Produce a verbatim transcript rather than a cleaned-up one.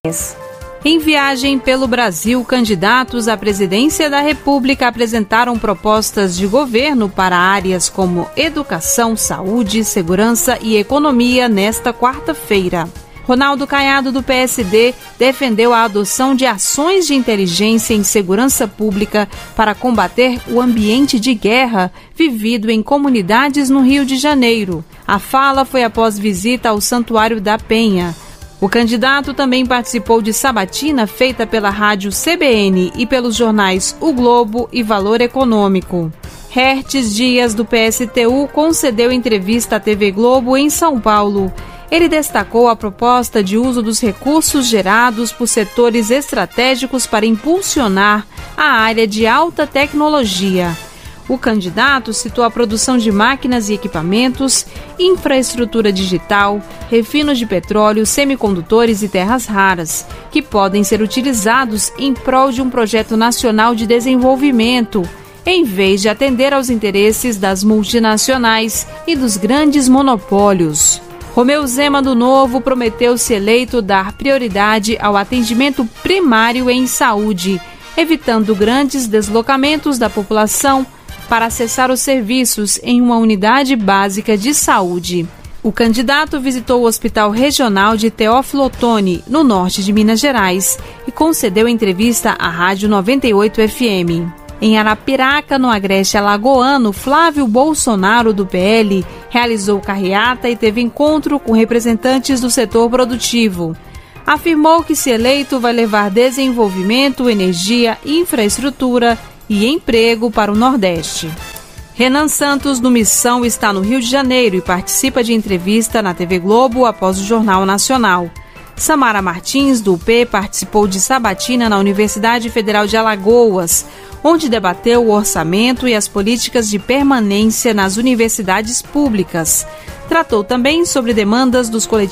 Em viagem pelo Brasil, candidatos à presidência da República apresentaram propostas de governo para áreas como educação, saúde, segurança e economia nesta quarta-feira. Ronaldo Caiado, do P S D, defendeu a adoção de ações de inteligência em segurança pública para combater o ambiente de guerra vivido em comunidades no Rio de Janeiro. A fala foi após visita ao Santuário da Penha. O candidato também participou de sabatina feita pela rádio C B N e pelos jornais O Globo e Valor Econômico. Hertz Dias, do P S T U, concedeu entrevista à T V Globo em São Paulo. Ele destacou a proposta de uso dos recursos gerados por setores estratégicos para impulsionar a área de alta tecnologia. O candidato citou a produção de máquinas e equipamentos, infraestrutura digital, refinos de petróleo, semicondutores e terras raras, que podem ser utilizados em prol de um projeto nacional de desenvolvimento, em vez de atender aos interesses das multinacionais e dos grandes monopólios. Romeu Zema, do Novo, prometeu, se eleito, dar prioridade ao atendimento primário em saúde, evitando grandes deslocamentos da população para acessar os serviços em uma unidade básica de saúde. O candidato visitou o Hospital Regional de Teófilo Otoni, no norte de Minas Gerais, e concedeu entrevista à Rádio noventa e oito F M. Em Arapiraca, no agreste alagoano, Flávio Bolsonaro, do P L, realizou carreata e teve encontro com representantes do setor produtivo. Afirmou que, se eleito, vai levar desenvolvimento, energia, infraestrutura e emprego para o Nordeste. Renan Santos, do Missão, está no Rio de Janeiro e participa de entrevista na T V Globo após o Jornal Nacional. Samara Martins, do U P, participou de sabatina na Universidade Federal de Alagoas, onde debateu o orçamento e as políticas de permanência nas universidades públicas. Tratou também sobre demandas dos coletivos